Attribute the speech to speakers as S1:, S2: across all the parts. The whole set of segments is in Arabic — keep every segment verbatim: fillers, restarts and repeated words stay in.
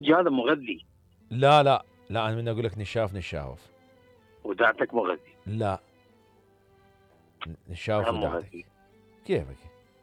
S1: هذا مغذي.
S2: لا لا لا، انا من اقول لك نشاف نشاوف.
S1: ودعتك مغذي.
S2: لا، نشاوف
S1: انا مغذي.
S2: ودعتك. كيفك؟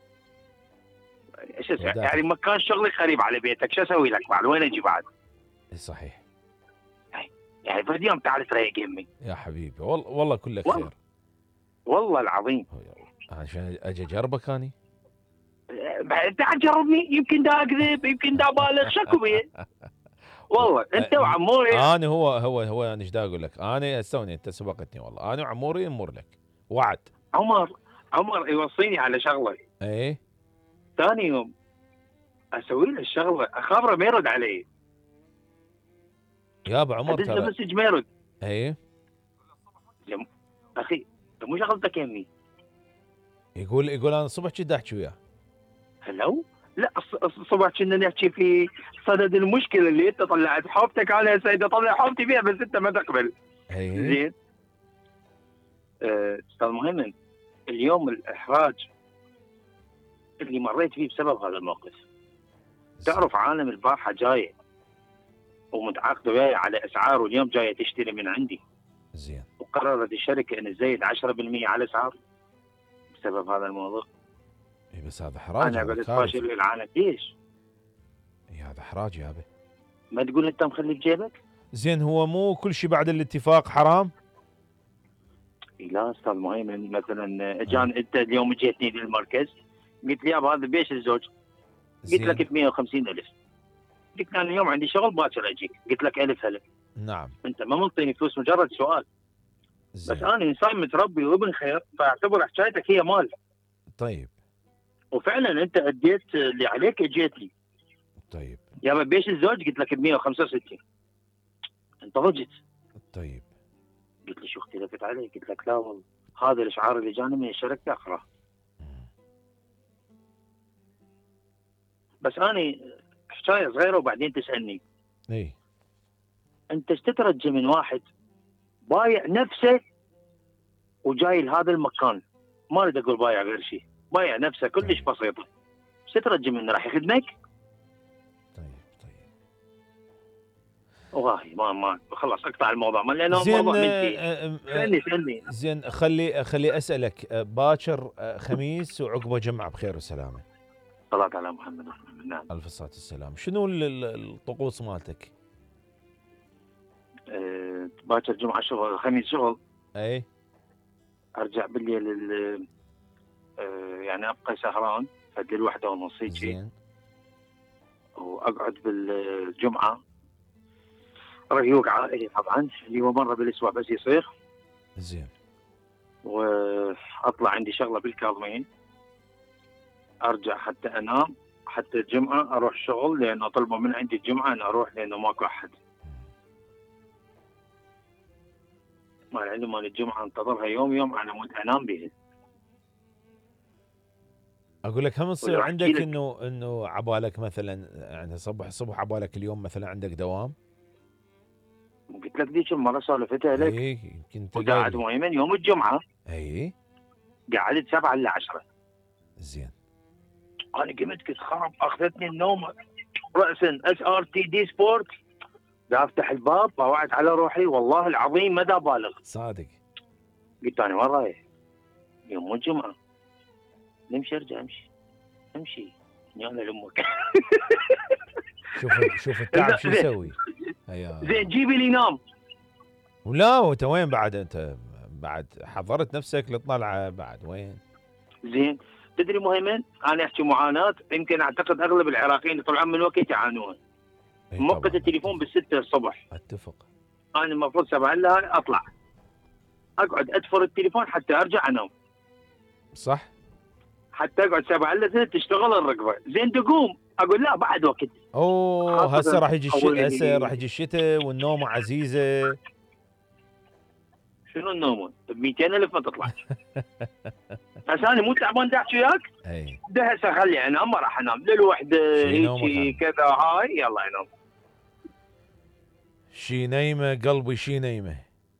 S1: ايش أسوي؟ يعني
S2: ودعتك.
S1: مكان شغلي قريب على بيتك، شو اسوي لك بعد؟ وين اجي بعد؟
S2: صحيح.
S1: يعني بعد يوم تعال تريق يمي.
S2: يا حبيبي والله والله كلك
S1: والله
S2: خير.
S1: والله العظيم.
S2: عشان اجي اجربك اني.
S1: بعد تعال جربني، يمكن دا اكذب، يمكن دا بالغ، شكو بيه. والله انت وعموري.
S2: انا هو هو هو انا ايش دا اقول لك؟ انا استوني، انت سبقتني والله. انا وعموري نمر لك وعد.
S1: عمر عمر يوصيني على شغله.
S2: ايه.
S1: ثاني يوم اسوي له الشغله، اخابره ما يرد علي.
S2: يا ابو عمر
S1: ادز له
S2: ترى.
S1: مسج ما يرد.
S2: ايه.
S1: يم- اخي انت مو شغلتك يمي.
S2: يقول يقول انا الصبح كنت احكي وياه.
S1: هلو. لا الص- الصبح كنا نحكي في صدد المشكله اللي انت طلعت حوبتك، انا يا سيدي اطلع حوبتي فيها بس انت ما تقبل.
S2: ايه.
S1: زين. آه، استاذ مهيمن، اليوم الاحراج اللي مريت فيه بسبب هذا الموقف. تعرف عالم البارحه جايه ومتعاقده وياي على اسعار، واليوم جايه تشتري من عندي.
S2: زين.
S1: وقررت الشركه ان تزيد عشرة بالمئة على الاسعار بسبب هذا الموضوع.
S2: اي بس هذا حراج.
S1: انا
S2: هذا
S1: قلت
S2: كارثة.
S1: فاشل للعالم. ليش؟
S2: اي هذا حراج يا ابي.
S1: ما تقول انت مخلي بجيبك؟
S2: زين هو مو كل شيء بعد الاتفاق حرام؟
S1: لا استاذ مهيمن، مثلا جان انت اليوم جيتني للمركز، قلت لي يابا هذا بيش الزوج؟ قلت لك ب مئة وخمسين ألف. قلت انا اليوم عندي شغل باكر اجيك، قلت لك الف هلا.
S2: نعم.
S1: انت ما منطيني فلوس، مجرد سؤال.
S2: زين.
S1: بس انا انسان متربي وابن خير، فاعتبر حكايتك هي مال.
S2: طيب.
S1: وفعلا انت اديت اللي عليك، اجيت لي.
S2: طيب.
S1: يابا بيش الزوج؟ قلت لك ب مئة وخمسة وستين. انت ضجت.
S2: طيب.
S1: قلت لي شو اختلفت علي؟ قلت لك لا والله، هذا الاشعار اللي جاني من الشركه اقراه. بس انا حكايه صغيره وبعدين تسالني.
S2: اي.
S1: انت ايش تترجى من واحد بايع نفسه وجاي لهذا المكان؟ ما اريد اقول بايع غير شيء، بايع نفسه كلش بسيطه. ايش تترجى منه؟ راح يخدمك؟
S2: طيب طيب.
S1: والله ما ما خلاص اقطع الموضوع، ما لانه
S2: زين.
S1: موضوع
S2: آه،
S1: منتهي.
S2: آه، آه،
S1: سالني سالني.
S2: زين خلي خلي اسالك. آه، باكر آه، خميس وعقبه جمعه بخير وسلامه.
S1: صلاة على محمد. نعم.
S2: الف صلاه والسلام. شنو ال- ال- الطقوس مالتك؟
S1: أه باكر جمعه شغل، خميس شغل.
S2: اي.
S1: ارجع بالليل ال- أه يعني ابقى سهران فد الوحده ونص هيك.
S2: زين.
S1: واقعد بالجمعه ريوق عائلي طبعا، اللي هو مره بالاسبوع بس يصير.
S2: زين.
S1: واطلع عندي شغله بالكاظمين، ارجع حتى انام، حتى الجمعه اروح شغل لانه طلبوا من عندي الجمعه ان اروح لانه ماكو احد. مال العلم مال الجمعه انتظرها يوم يوم على مود انام بها.
S2: اقول لك هم تصير
S1: وإذا أحكي
S2: عندك
S1: لك-
S2: انه انه عبالك مثلا، يعني صبح صبح عبالك اليوم مثلا عندك دوام؟
S1: قلت لك ذيك المره سولفتها لك.
S2: اي يمكن انت
S1: وقاعد
S2: قايل لي.
S1: مهيمن يوم الجمعه
S2: اي.
S1: قعدت سبعة إلى عشرة.
S2: زين.
S1: انا قمت كنت خرب، اخذتني النوم راسا. اس ار تي دي سبورت. دا افتح الباب طلعت على روحي، والله العظيم ما دا بالغ.
S2: صادق.
S1: قلت انا وين رايح؟ يوم الجمعه. نمشي ارجع امشي امشي يلا لامك.
S2: شوف شوف التعب شو يسوي. أيوة.
S1: زين جيبي لي نام.
S2: ولا وانت وين بعد؟ انت بعد حضرت نفسك للطلعه بعد وين؟
S1: زين تدري مهيمن، انا احكي معاناه يمكن اعتقد اغلب العراقيين يطلعون من وقت يعانون.
S2: إيه
S1: موقت
S2: طبعاً.
S1: التليفون بالستة الصبح.
S2: اتفق.
S1: انا المفروض سبعة الا اطلع، اقعد ادفر التليفون حتى ارجع انام،
S2: صح.
S1: حتى اقعد سبعة الا تشتغل الرقبه. زين تقوم اقول لا بعد وقت.
S2: اوه
S1: خاصة
S2: هسه راح يجي
S1: أول
S2: الشتاء، هسه
S1: اللي-
S2: راح يجي الشتاء والنوم عزيزه.
S1: شنو النوم؟ ب مئتين ألف ما تطلع. هسه انا مو تعبان دا احكي وياك.
S2: اي.
S1: ده هسه خلي انام، ما راح انام للوحده
S2: شي نومك
S1: هيجي
S2: أنا.
S1: كذا هاي يلا انام.
S2: شي نايمه قلبي شي نايمه.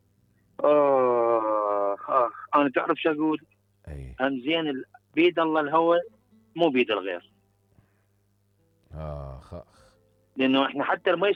S1: آه آه أنا تعرف شو أقول؟
S2: اي.
S1: هم زين ال- بيد الله الهوى، مو بيد الغير.
S2: اخ اخ.
S1: لانه احنا حتى ما